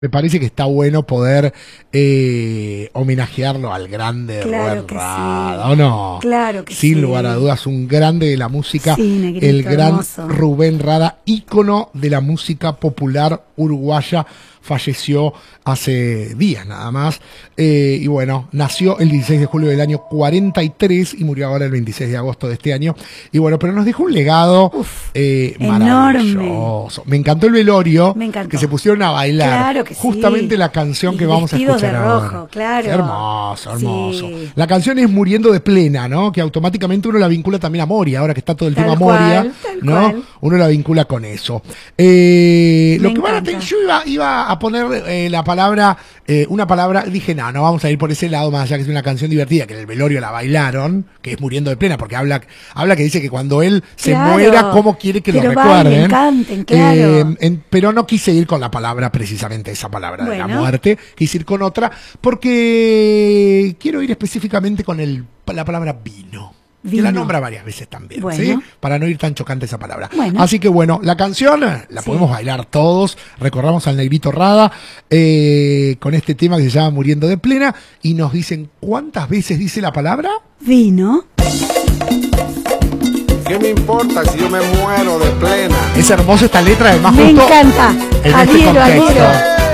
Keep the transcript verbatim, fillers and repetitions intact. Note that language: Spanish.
Me parece que está bueno poder eh, homenajearlo al grande Claro Rubén que Rada, sí. ¿o no? Claro que Sin sí. lugar a dudas, un grande de la música, Sí, negrito, el gran hermoso. Rubén Rada, ícono de la música popular uruguaya, falleció hace días nada más. Eh, y bueno, nació el dieciséis de julio del año cuarenta y tres y murió ahora el veintiséis de agosto de este año. Y bueno, pero nos dejó un legado Uf, eh, enorme. maravilloso. Me encantó el velorio, Me encantó. que se pusieron a bailar. Claro que sí. Justamente la canción Y que vamos a vestidos escuchar de rojo, ahora. claro. Hermoso, hermoso. Sí. La canción es Muriendo de Plena, ¿no? Que automáticamente uno la vincula también a Moria, ahora que está todo el Tal tema cual, Moria, tal ¿no? cual. Uno la vincula con eso. Eh, Me lo que van a encanta. tener, yo iba, iba a poner eh, la palabra, eh, una palabra, dije, no, no vamos a ir por ese lado, más allá que es una canción divertida, que en el velorio la bailaron, que es Muriendo de Plena, porque habla, habla que dice que cuando él se Claro. muera, ¿cómo quiere que Pero lo bailen, recuerden? canten, claro. Eh, en- pero no quise ir con la palabra, precisamente esa palabra de la Bueno. muerte, quise ir con otra, porque quiero ir específicamente con el, la palabra vino. Que la Vino. nombra varias veces también, Bueno. ¿sí? Para no ir tan chocante esa palabra. Bueno. Así que bueno, la canción eh, la Sí. podemos bailar todos. Recordamos al Negrito Rada eh, con este tema que se llama Muriendo de Plena. Y nos dicen, ¿cuántas veces dice la palabra? Vino. ¿Qué me importa si yo me muero de plena? Es hermosa esta letra, además Me justo encanta. en este Adhiero, contexto. adhiero.